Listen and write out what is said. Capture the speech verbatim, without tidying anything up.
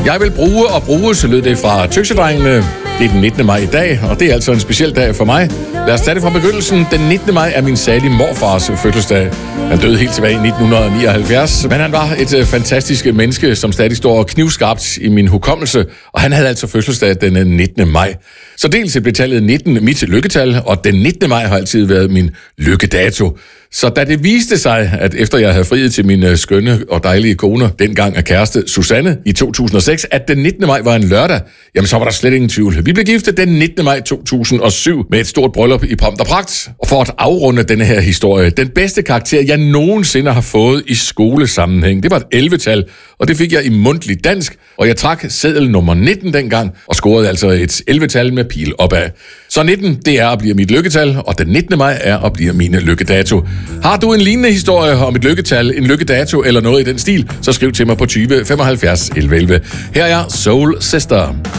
Jeg vil bruge og bruge, så lød det fra Tøksedrengene. Det er den nittende maj i dag, og det er altså en speciel dag for mig. Lad os tage det fra begyndelsen. Den nittende maj er min salige morfars fødselsdag. Han døde helt tilbage i nitten nioghalvfjerds, men han var et fantastisk menneske, som stadig står knivskarpt i min hukommelse, og han havde altså fødselsdag den nittende maj. Så dels blev tallet nitten mit lykketal, og den nittende maj har altid været min lykkedato. Så da det viste sig, at efter jeg havde friet til min skønne og dejlige kone, dengang af kæreste Susanne, i to tusind og seks, at den nittende maj var en lørdag, jamen så var der slet ingen tvivl. Vi blev giftet den nittende maj to tusind og syv med et stort bryllup i pomp og pragt. Og for at afrunde denne her historie, den bedste karakter, jeg nogensinde har fået i skolesammenhæng, det var et elleve-tal, og det fik jeg i mundtlig dansk, og jeg trak seddel nummer nitten dengang, og scorede altså et elleve-tal med pil opad. Så nitten, det er og bliver mit lykketal, og den nittende maj er og bliver min lykkedato. Har du en lignende historie om et lykketal, en lykkedato eller noget i den stil, så skriv til mig på tyve femoghalvfjerds elleve elleve. Her er Soul Sister.